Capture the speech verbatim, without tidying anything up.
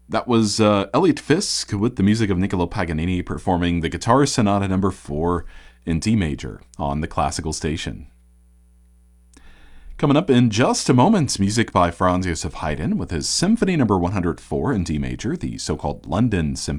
That was uh, Elliot Fisk with the music of Niccolo Paganini performing the Guitar Sonata number four in D major on the Classical Station. Coming up in just a moment, music by Franz Joseph Haydn with his Symphony number one hundred four in D major, the so-called London Symphony.